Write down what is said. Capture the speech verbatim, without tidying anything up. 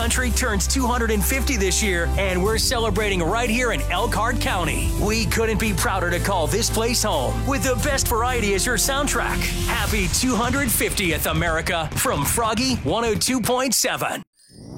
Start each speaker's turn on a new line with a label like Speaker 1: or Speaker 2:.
Speaker 1: country turns two hundred fifty this year, and we're celebrating right here in Elkhart County. We couldn't be prouder to call this place home with the best variety as your soundtrack. Happy two hundred fiftieth, America, from Froggy one oh two point seven.